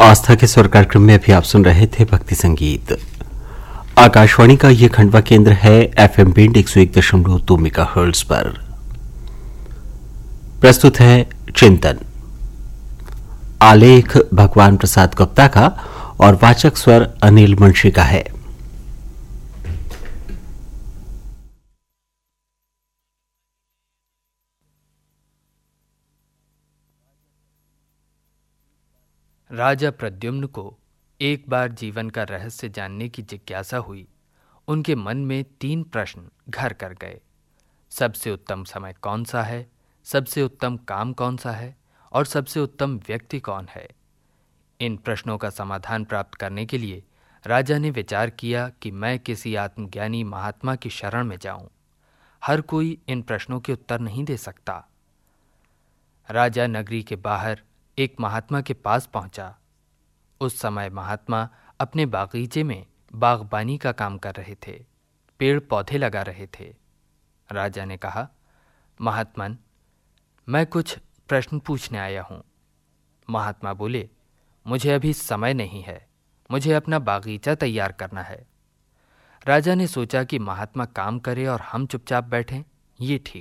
आस्था के स्वर कार्यक्रम में अभी आप सुन रहे थे भक्ति संगीत। आकाशवाणी का ये खंडवा केंद्र है एफएम बैंड 101.2 मेगाहर्ट्ज पर। प्रस्तुत है चिंतन। आलेख भगवान प्रसाद गुप्ता का और वाचक स्वर अनिल मुंशी का है। राजा प्रद्युम्न को एक बार जीवन का रहस्य जानने की जिज्ञासा हुई। उनके मन में 3 प्रश्न घर कर गए। सबसे उत्तम समय कौन सा है, सबसे उत्तम काम कौन सा है और सबसे उत्तम व्यक्ति कौन है। इन प्रश्नों का समाधान प्राप्त करने के लिए राजा ने विचार किया कि मैं किसी आत्मज्ञानी महात्मा की शरण में जाऊं। हर कोई इन प्रश्नों के उत्तर नहीं दे सकता। राजा नगरी के बाहर एक महात्मा के पास पहुंचा। उस समय महात्मा अपने बागीचे में बागबानी का काम कर रहे थे, पेड़ पौधे लगा रहे थे। राजा ने कहा, महात्मन, मैं कुछ प्रश्न पूछने आया हूं। महात्मा बोले, मुझे अभी समय नहीं है, मुझे अपना बागीचा तैयार करना है। राजा ने सोचा कि महात्मा काम करे और हम चुपचाप बैठें, ये ठीक